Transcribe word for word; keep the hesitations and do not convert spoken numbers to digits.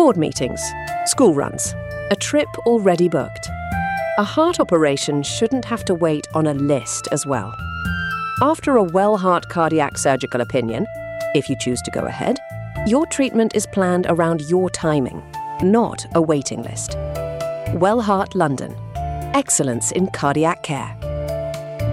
board meetings, school runs, a trip already booked. A heart operation shouldn't have to wait on a list as well. After a well-heart cardiac surgical opinion, if you choose to go ahead, your treatment is planned around your timing, not a waiting list. Wellheart London. Excellence in cardiac care.